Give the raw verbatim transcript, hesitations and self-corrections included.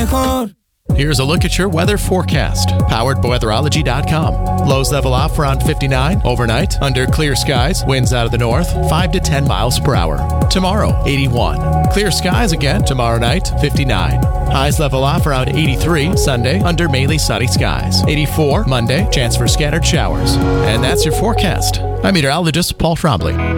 mejor. Here's a look at your weather forecast, powered by weatherology dot com. Lows level off around fifty-nine. Overnight, under clear skies, winds out of the north, five to ten miles per hour. Tomorrow, eighty-one. Clear skies again tomorrow night, fifty-nine. Highs level off around eighty-three. Sunday, under mainly sunny skies. eighty-four. Monday, chance for scattered showers. And that's your forecast. I'm meteorologist Paul Trombley.